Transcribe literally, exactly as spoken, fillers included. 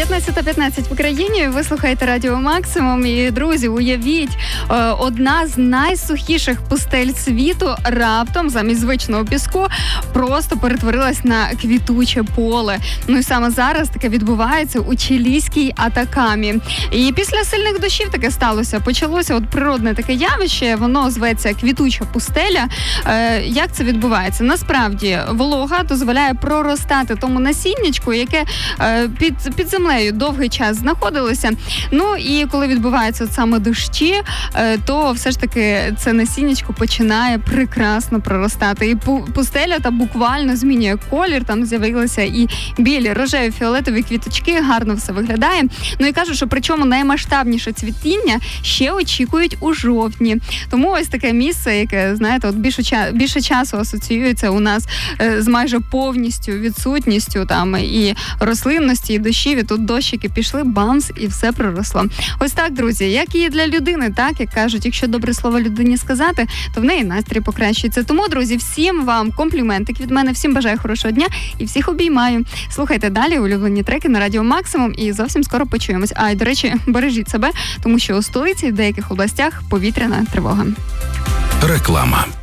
п'ятнадцята п'ятнадцять в Україні. Ви слухаєте Радіо Максимум. І, друзі, уявіть, одна з найсухіших пустель світу раптом замість звичного піску просто перетворилась на квітуче поле. Ну і саме зараз таке відбувається у чилійській Атакамі. І після сильних дощів таке сталося. Почалося от природне таке явище, воно зветься квітуча пустеля. Е, як це відбувається? Насправді, волога дозволяє проростати тому насіннячку, яке е, під, під землею довгий час знаходилося. Ну і коли відбуваються от саме дощі, е, то все ж таки це насіннячко починає прекрасно проростати. І пустеля та буквально змінює колір, там з'явилися і білі, рожеві, фіолетові квіточки, гарно все виглядає. Ну і кажуть, що причому наймасштабніше цвітіння ще очікують у жовтні. Тому ось таке місце, яке, знаєте, от більше, ча- більше часу асоціюється у нас е, з майже повністю відсутністю там і рослинності, і дощів, і тут дощики пішли, бамс, і все проросло. Ось так, друзі, як і для людини, так, як кажуть, якщо добре слово людині сказати, то в неї настрій покращується. Тому, друзі, всім вам компліментик від мене, всім бажаю хорошого дня і всіх обіймаю. Слухайте далі улюблені треки на Радіо Максимум і зовсім скоро почуємось. А, і, до речі, бережіть себе, тому що у столиці в деяких областях повітряна тривога. Реклама.